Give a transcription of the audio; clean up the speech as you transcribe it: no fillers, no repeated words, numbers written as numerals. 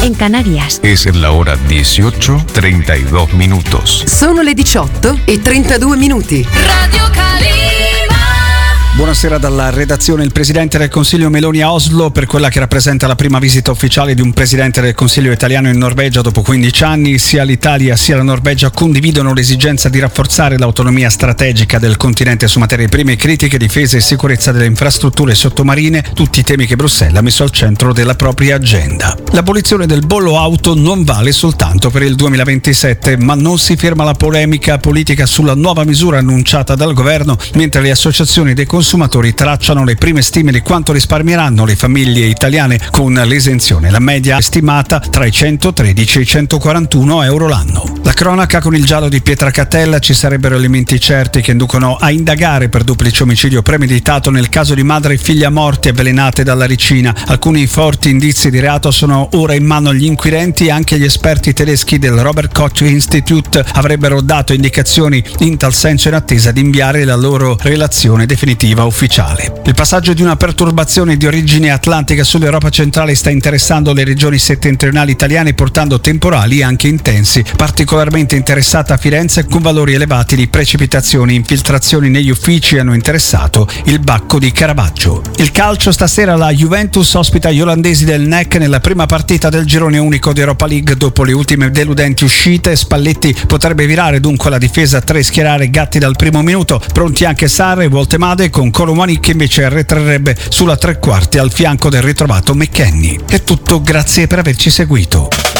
en Canarias. Es la hora 18:32 minutos. Sono le 18:32. Radio Calima. Buonasera dalla redazione. Il Presidente del Consiglio Meloni a Oslo per quella che rappresenta la prima visita ufficiale di un Presidente del Consiglio italiano in Norvegia dopo 15 anni. Sia l'Italia sia la Norvegia condividono l'esigenza di rafforzare l'autonomia strategica del continente su materie prime critiche, difesa e sicurezza delle infrastrutture sottomarine, tutti temi che Bruxelles ha messo al centro della propria agenda. L'abolizione del bollo auto non vale soltanto per il 2027, ma non si ferma la polemica politica sulla nuova misura annunciata dal governo, mentre le associazioni dei consumatori tracciano le prime stime di quanto risparmieranno le famiglie italiane con l'esenzione. La media è stimata tra i 113 e i 141 euro l'anno. La cronaca con il giallo di Pietracatella: ci sarebbero elementi certi che inducono a indagare per duplice omicidio premeditato nel caso di madre e figlia morti avvelenate dalla ricina. Alcuni forti indizi di reato sono ora in mano agli inquirenti e anche gli esperti tedeschi del Robert Koch Institute avrebbero dato indicazioni in tal senso in attesa di inviare la loro relazione definitiva ufficiale. Il passaggio di una perturbazione di origine atlantica sull'Europa centrale sta interessando le regioni settentrionali italiane, portando temporali anche intensi. Particolarmente interessata Firenze, con valori elevati di precipitazioni. Infiltrazioni negli uffici hanno interessato il Bacco di Caravaggio. Il calcio: stasera la Juventus ospita gli olandesi del NEC nella prima partita del girone unico di Europa League. Dopo le ultime deludenti uscite, Spalletti potrebbe virare dunque la difesa a 3 e schierare Gatti dal primo minuto. Pronti anche Sarri e Voltemade, con Colomani che invece arretrerebbe sulla tre quarti al fianco del ritrovato McKennie. È tutto, grazie per averci seguito.